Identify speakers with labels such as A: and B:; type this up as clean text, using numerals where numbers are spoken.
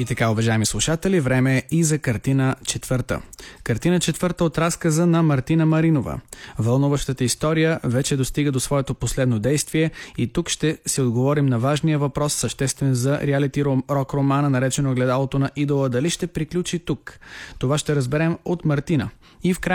A: И така, уважаеми слушатели, време е и за картина четвърта. Картина четвърта от разказа на Мартина Маринова. Вълнуващата история вече достига до своето последно действие и тук ще си отговорим на важния въпрос, съществен за реалити рок романа, наречено Огледалото на идола. Дали ще приключи тук? Това ще разберем от Мартина. И в края